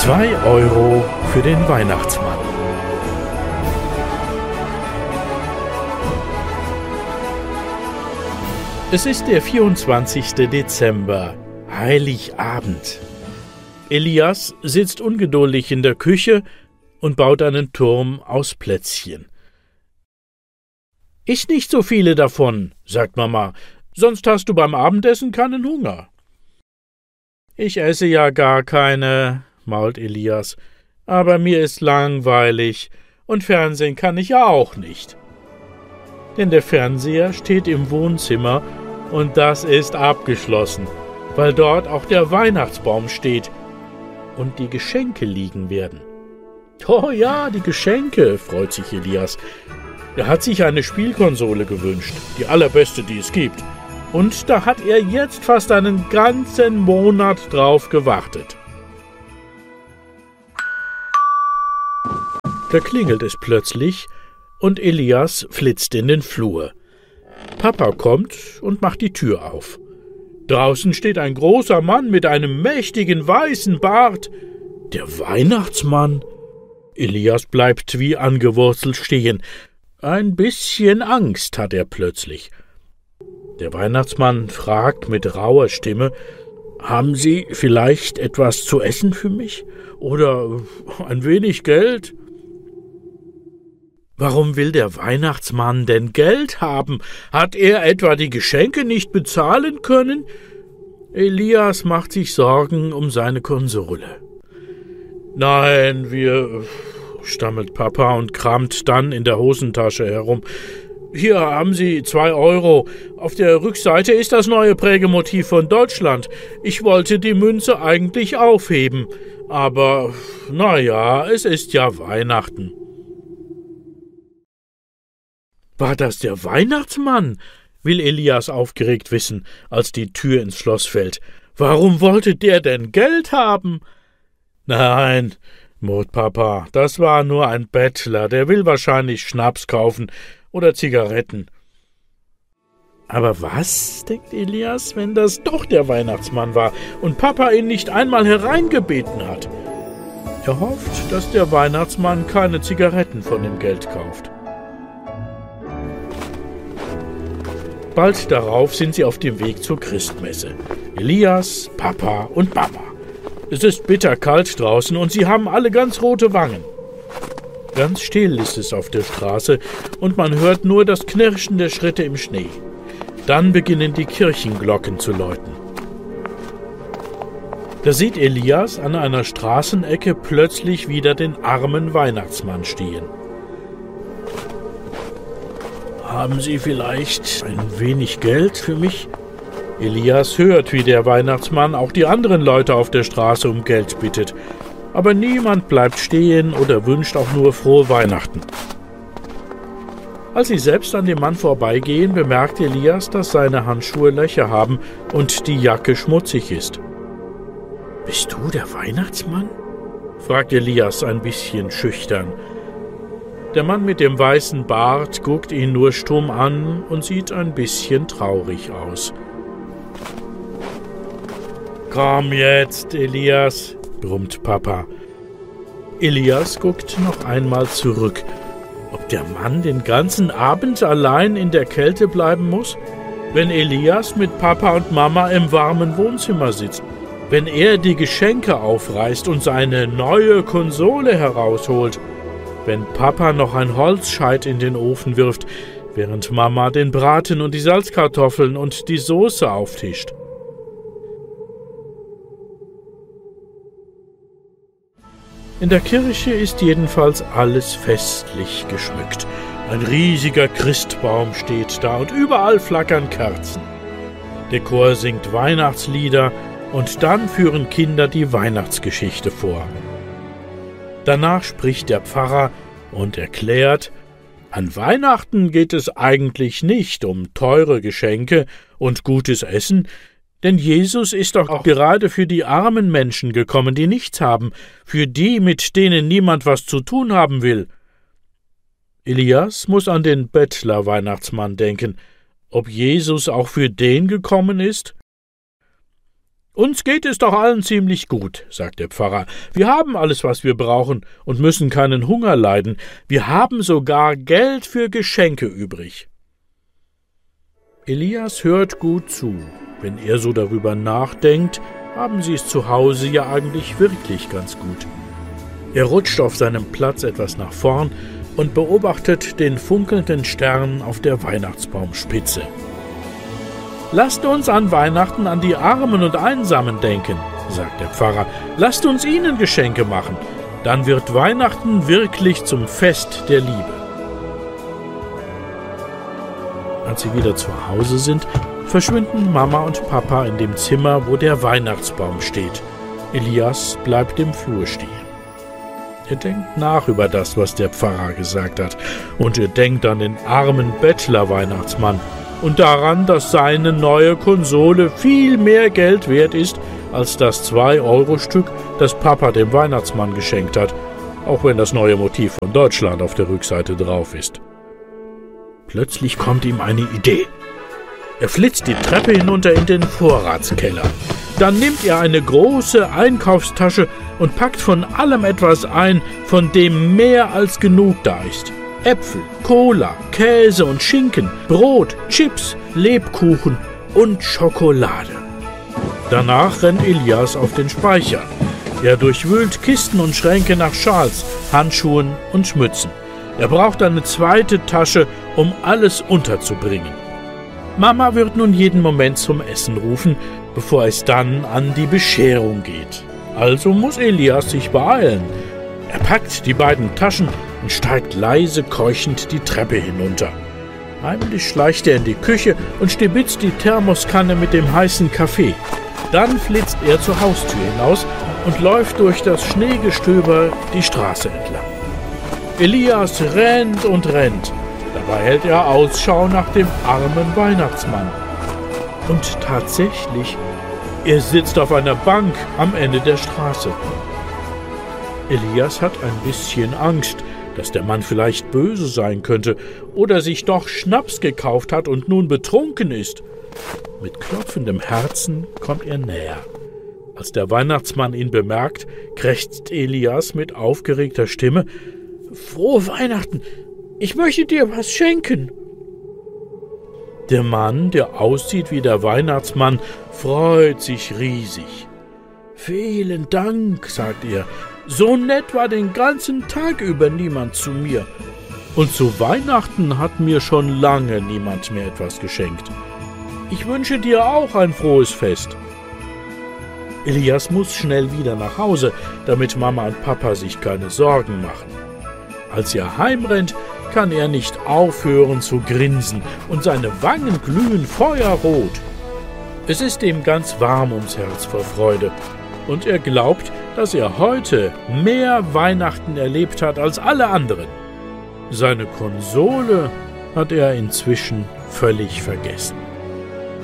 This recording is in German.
2 € für den Weihnachtsmann. Es ist der 24. Dezember, Heiligabend. Elias sitzt ungeduldig in der Küche und baut einen Turm aus Plätzchen. »Iss nicht so viele davon«, sagt Mama, »sonst hast du beim Abendessen keinen Hunger.« »Ich esse ja gar keine«, mault Elias, »aber mir ist langweilig und Fernsehen kann ich ja auch nicht.« Denn der Fernseher steht im Wohnzimmer und das ist abgeschlossen, weil dort auch der Weihnachtsbaum steht und die Geschenke liegen werden. »Oh ja, die Geschenke«, freut sich Elias. Er hat sich eine Spielkonsole gewünscht, die allerbeste, die es gibt. Und da hat er jetzt fast einen ganzen Monat drauf gewartet. Da klingelt es plötzlich und Elias flitzt in den Flur. Papa kommt und macht die Tür auf. Draußen steht ein großer Mann mit einem mächtigen weißen Bart. Der Weihnachtsmann. Elias bleibt wie angewurzelt stehen. Ein bisschen Angst hat er plötzlich. Der Weihnachtsmann fragt mit rauer Stimme, »Haben Sie vielleicht etwas zu essen für mich? Oder ein wenig Geld?« Warum will der Weihnachtsmann denn Geld haben? Hat er etwa die Geschenke nicht bezahlen können? Elias macht sich Sorgen um seine Konsole. »Nein, stammelt Papa und kramt dann in der Hosentasche herum. »Hier haben Sie 2 €. Auf der Rückseite ist das neue Prägemotiv von Deutschland. Ich wollte die Münze eigentlich aufheben, aber naja, es ist ja Weihnachten.« »War das der Weihnachtsmann?« will Elias aufgeregt wissen, als die Tür ins Schloss fällt. »Warum wollte der denn Geld haben?« »Nein«, murrt Papa, »das war nur ein Bettler, der will wahrscheinlich Schnaps kaufen oder Zigaretten.« Aber was, denkt Elias, wenn das doch der Weihnachtsmann war und Papa ihn nicht einmal hereingebeten hat? Er hofft, dass der Weihnachtsmann keine Zigaretten von dem Geld kauft. Bald darauf sind sie auf dem Weg zur Christmesse. Elias, Papa und Mama. Es ist bitterkalt draußen und sie haben alle ganz rote Wangen. Ganz still ist es auf der Straße und man hört nur das Knirschen der Schritte im Schnee. Dann beginnen die Kirchenglocken zu läuten. Da sieht Elias an einer Straßenecke plötzlich wieder den armen Weihnachtsmann stehen. »Haben Sie vielleicht ein wenig Geld für mich?« Elias hört, wie der Weihnachtsmann auch die anderen Leute auf der Straße um Geld bittet. Aber niemand bleibt stehen oder wünscht auch nur frohe Weihnachten. Als sie selbst an dem Mann vorbeigehen, bemerkt Elias, dass seine Handschuhe Löcher haben und die Jacke schmutzig ist. »Bist du der Weihnachtsmann?« fragt Elias ein bisschen schüchtern. Der Mann mit dem weißen Bart guckt ihn nur stumm an und sieht ein bisschen traurig aus. »Komm jetzt, Elias«, brummt Papa. Elias guckt noch einmal zurück. Ob der Mann den ganzen Abend allein in der Kälte bleiben muss? Wenn Elias mit Papa und Mama im warmen Wohnzimmer sitzt? Wenn er die Geschenke aufreißt und seine neue Konsole herausholt? Wenn Papa noch ein Holzscheit in den Ofen wirft, während Mama den Braten und die Salzkartoffeln und die Soße auftischt? In der Kirche ist jedenfalls alles festlich geschmückt. Ein riesiger Christbaum steht da und überall flackern Kerzen. Der Chor singt Weihnachtslieder und dann führen Kinder die Weihnachtsgeschichte vor. Danach spricht der Pfarrer und erklärt, an Weihnachten geht es eigentlich nicht um teure Geschenke und gutes Essen, denn Jesus ist doch auch gerade für die armen Menschen gekommen, die nichts haben, für die, mit denen niemand was zu tun haben will. Elias muss an den Bettler-Weihnachtsmann denken. Ob Jesus auch für den gekommen ist? »Uns geht es doch allen ziemlich gut«, sagt der Pfarrer. »Wir haben alles, was wir brauchen und müssen keinen Hunger leiden. Wir haben sogar Geld für Geschenke übrig.« Elias hört gut zu. Wenn er so darüber nachdenkt, haben sie es zu Hause ja eigentlich wirklich ganz gut. Er rutscht auf seinem Platz etwas nach vorn und beobachtet den funkelnden Stern auf der Weihnachtsbaumspitze. »Lasst uns an Weihnachten an die Armen und Einsamen denken«, sagt der Pfarrer. »Lasst uns ihnen Geschenke machen. Dann wird Weihnachten wirklich zum Fest der Liebe.« Als sie wieder zu Hause sind, verschwinden Mama und Papa in dem Zimmer, wo der Weihnachtsbaum steht. Elias bleibt im Flur stehen. Er denkt nach über das, was der Pfarrer gesagt hat, und er denkt an den armen Bettler-Weihnachtsmann und daran, dass seine neue Konsole viel mehr Geld wert ist als das 2-Euro-Stück, das Papa dem Weihnachtsmann geschenkt hat, auch wenn das neue Motiv von Deutschland auf der Rückseite drauf ist. Plötzlich kommt ihm eine Idee. Er flitzt die Treppe hinunter in den Vorratskeller. Dann nimmt er eine große Einkaufstasche und packt von allem etwas ein, von dem mehr als genug da ist. Äpfel, Cola, Käse und Schinken, Brot, Chips, Lebkuchen und Schokolade. Danach rennt Elias auf den Speicher. Er durchwühlt Kisten und Schränke nach Schals, Handschuhen und Mützen. Er braucht eine zweite Tasche, um alles unterzubringen. Mama wird nun jeden Moment zum Essen rufen, bevor es dann an die Bescherung geht. Also muss Elias sich beeilen. Er packt die beiden Taschen und steigt leise keuchend die Treppe hinunter. Heimlich schleicht er in die Küche und stibitzt die Thermoskanne mit dem heißen Kaffee. Dann flitzt er zur Haustür hinaus und läuft durch das Schneegestöber die Straße entlang. Elias rennt und rennt. Dabei hält er Ausschau nach dem armen Weihnachtsmann. Und tatsächlich, er sitzt auf einer Bank am Ende der Straße. Elias hat ein bisschen Angst, dass der Mann vielleicht böse sein könnte oder sich doch Schnaps gekauft hat und nun betrunken ist. Mit klopfendem Herzen kommt er näher. Als der Weihnachtsmann ihn bemerkt, krächzt Elias mit aufgeregter Stimme: »Frohe Weihnachten! Ich möchte dir was schenken!« Der Mann, der aussieht wie der Weihnachtsmann, freut sich riesig. »Vielen Dank«, sagt er, »so nett war den ganzen Tag über niemand zu mir. Und zu Weihnachten hat mir schon lange niemand mehr etwas geschenkt. Ich wünsche dir auch ein frohes Fest.« Elias muss schnell wieder nach Hause, damit Mama und Papa sich keine Sorgen machen. Als er heimrennt, kann er nicht aufhören zu grinsen und seine Wangen glühen feuerrot. Es ist ihm ganz warm ums Herz vor Freude und er glaubt, dass er heute mehr Weihnachten erlebt hat als alle anderen. Seine Konsole hat er inzwischen völlig vergessen.